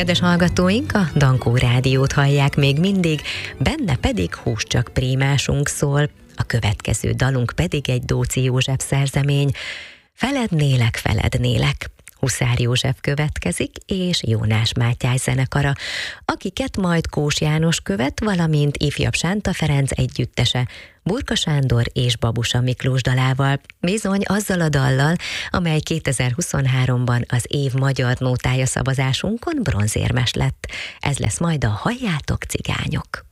Kedves hallgatóink, a Dankó Rádiót hallják még mindig, benne pedig Hús csak prímásunk szól, a következő dalunk pedig egy Dóczy József szerzemény, Felednélek, felednélek. Huszár József következik, és Jónás Mátyás zenekara, akiket majd Kós János követ, valamint ifjabb Sánta Ferenc együttese, Burka Sándor és Babusa Miklós dalával, bizony azzal a dallal, amely 2023-ban az év magyar nótája szavazásunkon bronzérmes lett. Ez lesz majd a Halljátok, cigányok!